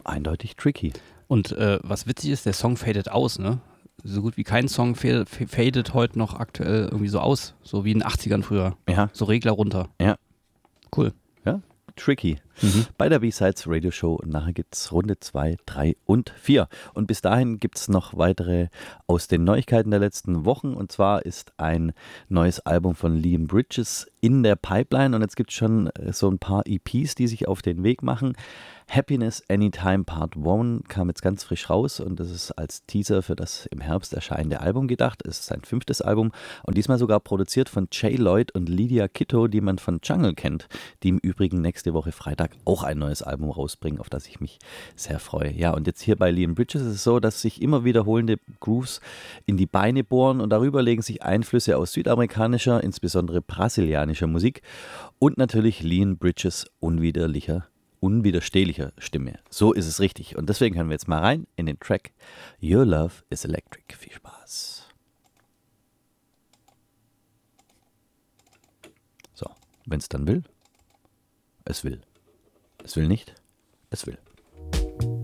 Eindeutig Tricky. Und was witzig ist, der Song fadet aus, ne? So gut wie kein Song fadet heute noch aktuell irgendwie so aus. So wie in den 80ern früher. Ja. So Regler runter. Ja. Cool. Ja, tricky. Bei der B-Sides Radio Show. Und nachher gibt es Runde 2, 3 und 4. Und bis dahin gibt es noch weitere aus den Neuigkeiten der letzten Wochen. Und zwar ist ein neues Album von Liam Bridges in der Pipeline. Und jetzt gibt es schon so ein paar EPs, die sich auf den Weg machen. Happiness Anytime Part 1 kam jetzt ganz frisch raus und das ist als Teaser für das im Herbst erscheinende Album gedacht. Es ist sein 5. Album und diesmal sogar produziert von Jay Lloyd und Lydia Kitto, die man von Jungle kennt, die im Übrigen nächste Woche Freitag auch ein neues Album rausbringen, auf das ich mich sehr freue. Ja, und jetzt hier bei Liam Bridges ist es so, dass sich immer wiederholende Grooves in die Beine bohren und darüber legen sich Einflüsse aus südamerikanischer, insbesondere brasilianischer Musik und natürlich Liam Bridges unwiderstehlicher Stimme. So ist es richtig. Und deswegen hören wir jetzt mal rein in den Track Your Love is Electric. Viel Spaß. So, wenn es dann will, es will. Es will nicht, es will.